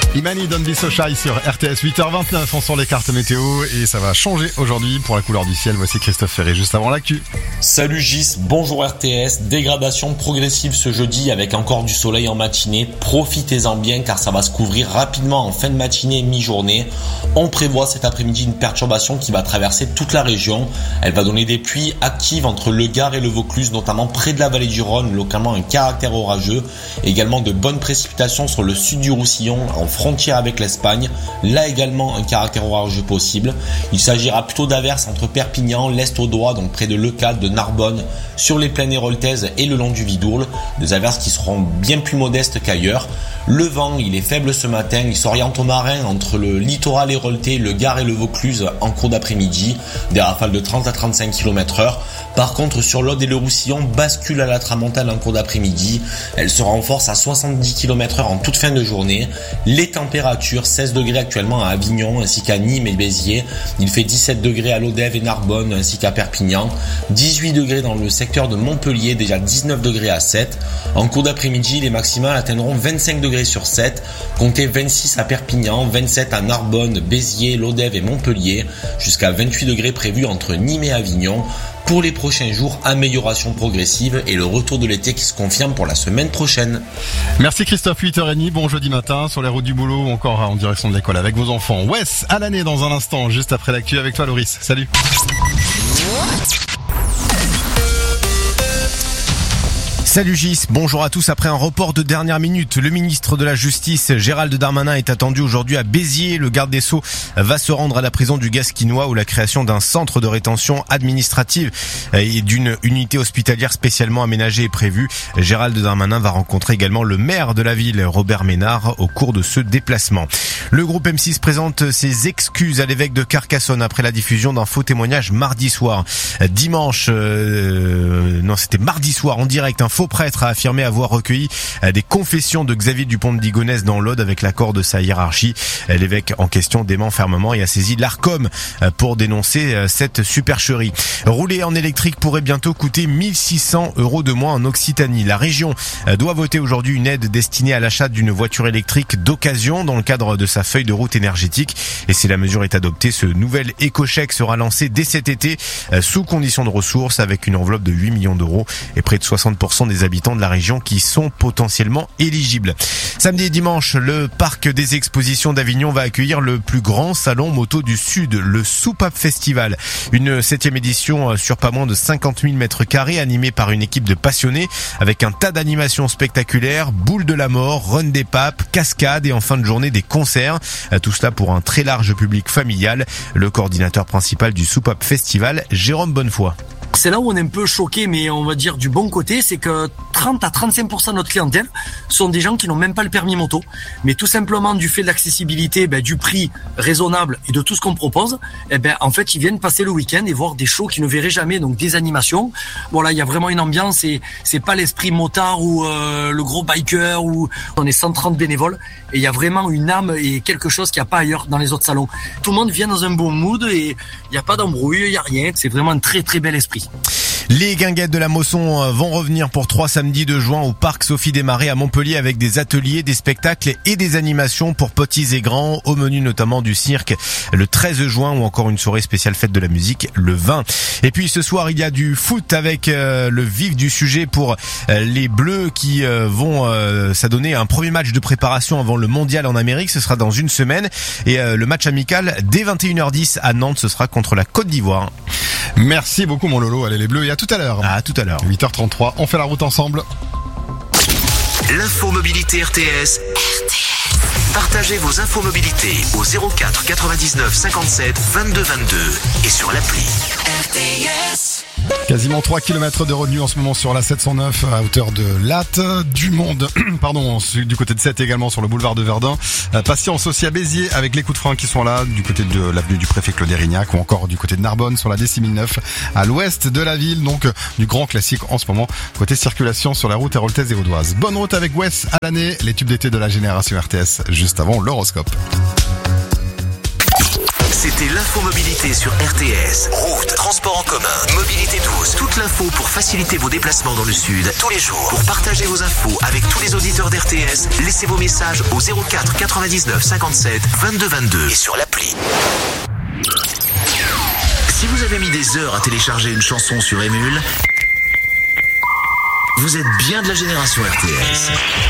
Imani Don't Be So Shy sur RTS 8h29, on sort les cartes météo et ça va changer aujourd'hui pour la couleur du ciel. Voici Christophe Ferré juste avant l'actu. Salut Gis, bonjour RTS, dégradation progressive ce jeudi avec encore du soleil en matinée, profitez-en bien car ça va se couvrir rapidement en fin de matinée et mi-journée. On prévoit cet après-midi une perturbation qui va traverser toute la région, elle va donner des pluies actives entre le Gard et le Vaucluse, notamment près de la vallée du Rhône, localement un caractère orageux, également de bonnes précipitations sur le sud du Roussillon en frontière avec l'Espagne, là également un caractère orageux possible. Il s'agira plutôt d'averses entre Perpignan, l'Est audois, donc près de Leucate, de Narbonne, sur les plaines héroltaises et le long du Vidourle, des averses qui seront bien plus modestes qu'ailleurs. Le vent, il est faible ce matin, il s'oriente au marin entre le littoral héroltais, le Gard et le Vaucluse en cours d'après-midi, des rafales de 30 à 35 km/h. Par contre, sur l'Aude et le Roussillon, bascule à la tramontane en cours d'après-midi, elle se renforce à 70 km/h en toute fin de journée. Les températures, 16 degrés actuellement à Avignon ainsi qu'à Nîmes et Béziers, il fait 17 degrés à Lodève et Narbonne ainsi qu'à Perpignan, 18 degrés dans le secteur de Montpellier, déjà 19 degrés à 7. En cours d'après-midi, les maximales atteindront 25 degrés sur 7, comptez 26 à Perpignan, 27 à Narbonne, Béziers, Lodève et Montpellier, jusqu'à 28 degrés prévus entre Nîmes et Avignon. Pour les prochains jours, amélioration progressive et le retour de l'été qui se confirme pour la semaine prochaine. Merci Christophe, 8h30, bon jeudi matin sur les routes du boulot ou encore en direction de l'école avec vos enfants. Wes à l'année dans un instant, juste après l'actu avec toi Loris. Salut. Salut Gis, bonjour à tous. Après un report de dernière minute, le ministre de la Justice Gérald Darmanin est attendu aujourd'hui à Béziers. Le garde des Sceaux va se rendre à la prison du Gasquinois où la création d'un centre de rétention administrative et d'une unité hospitalière spécialement aménagée est prévue. Gérald Darmanin va rencontrer également le maire de la ville, Robert Ménard, au cours de ce déplacement. Le groupe M6 présente ses excuses à l'évêque de Carcassonne après la diffusion d'un faux témoignage mardi soir. C'était mardi soir en direct. Un faux prêtre a affirmé avoir recueilli des confessions de Xavier Dupont de Ligonnès dans l'Aude avec l'accord de sa hiérarchie. L'évêque en question dément fermement et a saisi l'Arcom pour dénoncer cette supercherie. Rouler en électrique pourrait bientôt coûter 1600 € de moins en Occitanie. La région doit voter aujourd'hui une aide destinée à l'achat d'une voiture électrique d'occasion dans le cadre de sa feuille de route énergétique. Et si la mesure est adoptée, ce nouvel éco-chèque sera lancé dès cet été sous condition de ressources avec une enveloppe de 8 millions d'euros et près de 60% des habitants de la région qui sont potentiellement éligibles. Samedi et dimanche, le parc des expositions d'Avignon va accueillir le plus grand salon moto du Sud, le Soupape Festival. Une 7e édition sur pas moins de 50 000 m2 animée par une équipe de passionnés avec un tas d'animations spectaculaires, boule de la mort, run des papes, cascades et en fin de journée des concerts. Tout cela pour un très large public familial. Le coordinateur principal du Soupape Festival, Jérôme Bonnefoy. C'est là où on est un peu choqué, mais on va dire du bon côté, c'est que 30 à 35% de notre clientèle sont des gens qui n'ont même pas le permis moto. Mais tout simplement du fait de l'accessibilité, du prix raisonnable et de tout ce qu'on propose, en fait, ils viennent passer le week-end et voir des shows qu'ils ne verraient jamais, donc des animations. Voilà, il y a vraiment une ambiance et c'est pas l'esprit motard ou le gros biker où on est 130 bénévoles et il y a vraiment une âme et quelque chose qu'il n'y a pas ailleurs dans les autres salons. Tout le monde vient dans un bon mood et il n'y a pas d'embrouille, il n'y a rien. C'est vraiment un très très bel esprit. Les guinguettes de la Mosson vont revenir pour 3 samedis de juin au parc Sophie Desmarais à Montpellier avec des ateliers, des spectacles et des animations pour petits et grands, au menu notamment du cirque le 13 juin ou encore une soirée spéciale fête de la musique le 20. Et puis ce soir il y a du foot avec le vif du sujet pour les Bleus qui vont s'adonner à un premier match de préparation avant le mondial en Amérique. Ce sera dans une semaine et le match amical dès 21h10 à Nantes, ce sera contre la Côte d'Ivoire. Merci beaucoup mon Lolo, allez les Bleus et à tout à l'heure. À tout à l'heure. 8h33, on fait la route ensemble. L'info mobilité RTS. Partagez vos infos mobilité au 04 99 57 22 22 et sur l'appli RTS. Quasiment 3 km de retenue en ce moment sur la 709 à hauteur de Latte, du Monde, du côté de Sète également sur le boulevard de Verdun. Patience aussi à Béziers avec les coups de frein qui sont là, du côté de l'avenue du préfet Claude Érignac ou encore du côté de Narbonne sur la D6009 à l'ouest de la ville, donc du grand classique en ce moment côté circulation sur la route héroltaise et audoise. Bonne route avec Wes à l'année, les tubes d'été de la génération RTS juste avant l'horoscope. C'est C'était l'infomobilité sur RTS. Route, transport en commun, mobilité douce. Toute l'info pour faciliter vos déplacements dans le sud tous les jours. Pour partager vos infos avec tous les auditeurs d'RTS, laissez vos messages au 04 99 57 22 22 et sur l'appli. Si vous avez mis des heures à télécharger une chanson sur Emule, vous êtes bien de la génération RTS.